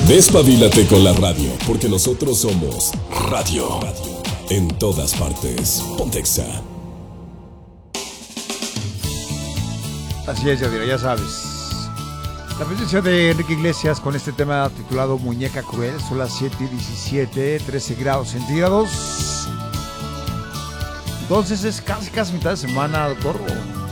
Despabilate con la radio, porque nosotros somos radio. En todas partes. Pontexa. Así es, Yadira, ya sabes. La presencia de Enrique Iglesias con este tema titulado Muñeca Cruel. Son las 7:17, 13 grados centígrados. Entonces es casi mitad de semana, doctor.